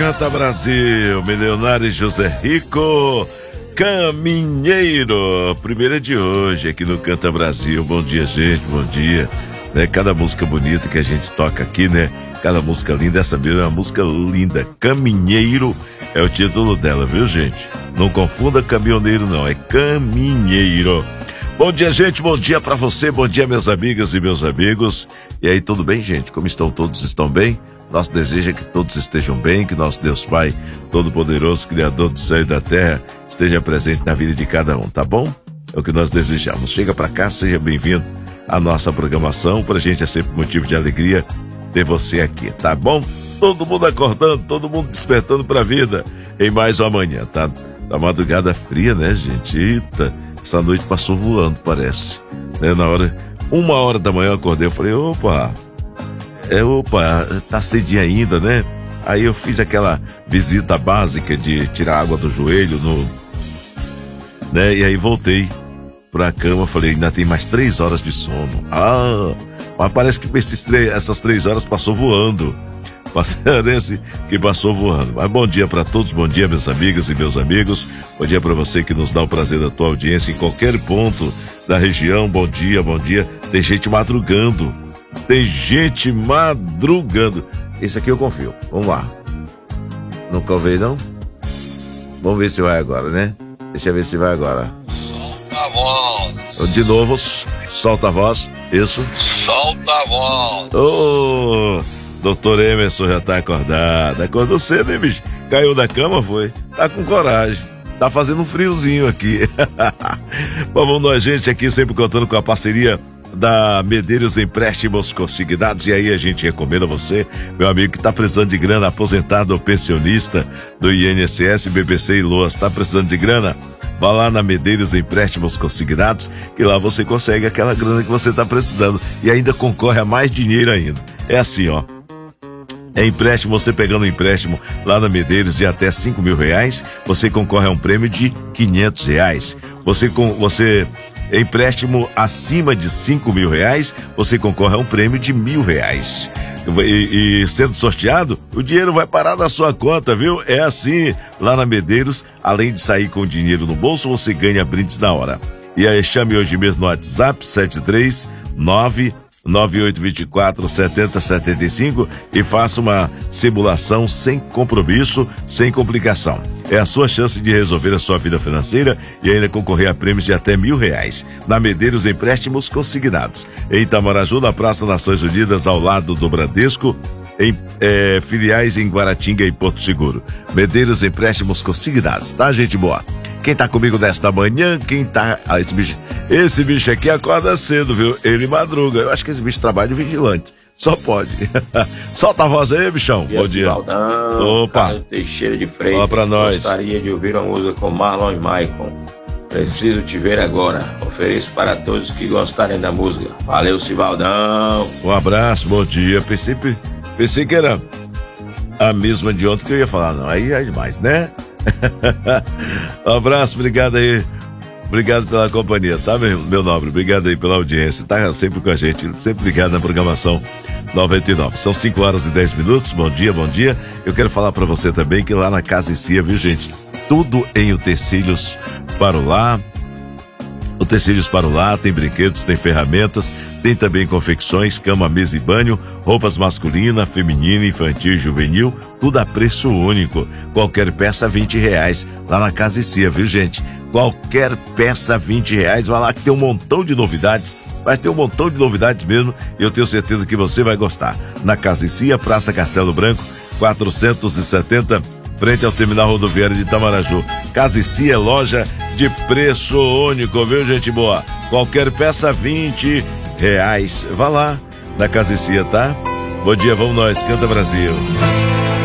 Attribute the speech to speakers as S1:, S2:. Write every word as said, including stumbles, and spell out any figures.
S1: Canta Brasil, Milionário José Rico, Caminheiro, primeira de hoje aqui no Canta Brasil. Bom dia, gente, bom dia. Né, cada música bonita que a gente toca aqui, né? Cada música linda, essa mesmo é uma música linda. Caminheiro é o título dela, viu, gente? Não confunda caminhoneiro, não, é Caminheiro. Bom dia, gente, bom dia pra você, bom dia, minhas amigas e meus amigos. E aí, tudo bem, gente? Como estão todos? Estão bem? Nosso desejo é que todos estejam bem, que nosso Deus Pai Todo-Poderoso, Criador do céu e da terra, esteja presente na vida de cada um, tá bom? É o que nós desejamos. Chega pra cá, seja bem-vindo à nossa programação. Pra gente é sempre motivo de alegria ter você aqui, tá bom? Todo mundo acordando, todo mundo despertando pra vida em mais uma manhã, tá? Tá madrugada fria, né, gente? Eita, essa noite passou voando, parece. Né? Na hora, uma hora da manhã eu acordei, eu falei, opa... É, opa, tá cedinho ainda, né? Aí eu fiz aquela visita básica de tirar água do joelho, no, né? E aí voltei pra cama, falei, ainda tem mais três horas de sono. Ah, mas parece que esses três, essas três horas passou voando. Parece que passou voando. Mas bom dia pra todos, bom dia, minhas amigas e meus amigos. Bom dia pra você que nos dá o prazer da tua audiência em qualquer ponto da região. Bom dia, bom dia. Tem gente madrugando. Tem gente madrugando. Esse aqui eu confio. Vamos lá. Nunca ouvi, não? Vamos ver se vai agora, né? Deixa eu ver se vai agora.
S2: Solta a voz.
S1: De novo, solta a voz. Isso.
S2: Solta a voz.
S1: Ô, oh, doutor Emerson já tá acordado. Acordou cedo, hein, bicho? Caiu da cama, foi? Tá com coragem. Tá fazendo um friozinho aqui. Vamos nós, gente, aqui sempre contando com a parceria da Medeiros Empréstimos Consignados. E aí a gente recomenda você, meu amigo, que tá precisando de grana, aposentado ou pensionista do I N S S, B B C e Loas, tá precisando de grana? Vá lá na Medeiros Empréstimos Consignados, que lá você consegue aquela grana que você tá precisando e ainda concorre a mais dinheiro ainda. É assim, ó. É empréstimo, você pegando um empréstimo lá na Medeiros de até cinco mil reais, você concorre a um prêmio de quinhentos reais. Você com você empréstimo acima de cinco mil reais, você concorre a um prêmio de mil reais. E, e sendo sorteado, o dinheiro vai parar na sua conta, viu? É assim, lá na Medeiros, além de sair com dinheiro no bolso, você ganha brindes na hora. E aí, chame hoje mesmo no WhatsApp sete três nove nove oito dois quatro sete zero sete cinco e faça uma simulação sem compromisso, sem complicação. É a sua chance de resolver a sua vida financeira e ainda concorrer a prêmios de até mil reais. Na Medeiros Empréstimos Consignados, em Itamaraju, na Praça Nações Unidas, ao lado do Bradesco, em é, filiais em Guaratinga e Porto Seguro. Medeiros Empréstimos Consignados, tá, gente boa? Quem tá comigo nesta manhã, quem tá... Ah, esse bicho, esse bicho aqui acorda cedo, viu? Ele madruga. Eu acho que esse bicho trabalha de vigilante. Só pode. Solta a voz aí, bichão.
S3: Bom dia. Valdão,
S1: opa.
S3: Carlos Teixeira de Freitas.
S1: Fala pra nós.
S3: Gostaria de ouvir uma música com Marlon e Maicon. Preciso te ver agora. Ofereço para todos que gostarem da música. Valeu, Cibaldão.
S1: Um abraço, bom dia. Pensei, pensei que era a mesma de ontem que eu ia falar. Não, aí é demais, né? Um abraço, obrigado aí. Obrigado pela companhia, tá, meu, meu nobre? Obrigado aí pela audiência. Tá sempre com a gente, sempre ligado na programação noventa e nove. São cinco horas e dez minutos. Bom dia, bom dia. Eu quero falar pra você também que lá na Casa e Cia, viu, gente? Tudo em utensílios para o lar. Utensílios para o lar, tem brinquedos, tem ferramentas, tem também confecções, cama, mesa e banho, roupas masculina, feminina, infantil e juvenil, tudo a preço único. Qualquer peça vinte reais, lá na Casa e Cia, viu, gente? Qualquer peça vinte reais, vai lá que tem um montão de novidades, vai ter um montão de novidades mesmo, e eu tenho certeza que você vai gostar. Na Casa e Cia, Praça Castelo Branco, quatrocentos e setenta, frente ao terminal rodoviário de Itamaraju. Casa e Cia, loja de preço único, viu, gente boa? Qualquer peça vinte reais. Vá lá na Casa e Cia, tá? Bom dia, vamos nós, Canta Brasil.